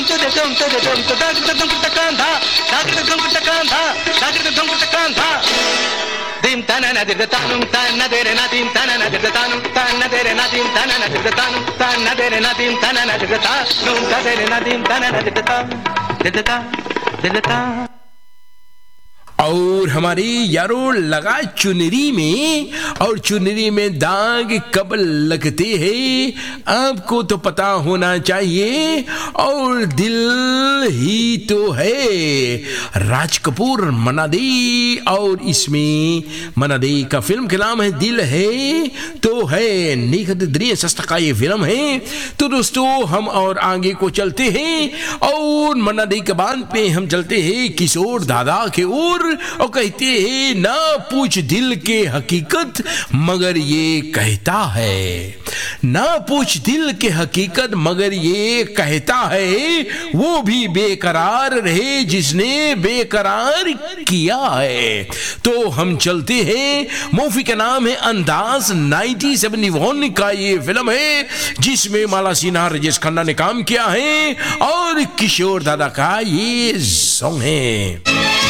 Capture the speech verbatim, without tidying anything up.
तुझे तुम तुझे तुम तो दाग तो तुम टकांधा दाग तो तुम टकांधा दाग तो तुम टकांधा dim tanana dir tanum tanna dere na dim tanana dir tanum tanna dere na dim tanana dir tanum tanna dere na dim tanana dir tanum tanna dere na dim tanana dir tanum dir tanum dir tanum और हमारे यारो लगा चुनरी में, और चुनरी में दाग कब लगते हैं आपको तो पता होना चाहिए, और दिल ही तो है। राज कपूर मन्ना डे, और इसमें मन्ना डे का फिल्म का नाम है दिल है तो है। निखत द्रिय सस्ता का ये फिल्म है। तो दोस्तों हम और आगे को चलते हैं, और मन्ना डे के बाद पे हम चलते हैं किशोर दादा के ओर, और कहते हैं ना पूछ दिल के हकीकत मगर ये कहता है, ना पूछ दिल के हकीकत मगर ये कहता है, वो भी बेकरार रहे जिसने बेकरार किया है। तो हम चलते हैं, मूवी का नाम है अंदाज, नाइनटीन सेवेंटी वन का ये फिल्म है जिसमें माला सिन्हा, राजेश खन्ना ने काम किया है, और किशोर दादा का ये सॉन्ग है।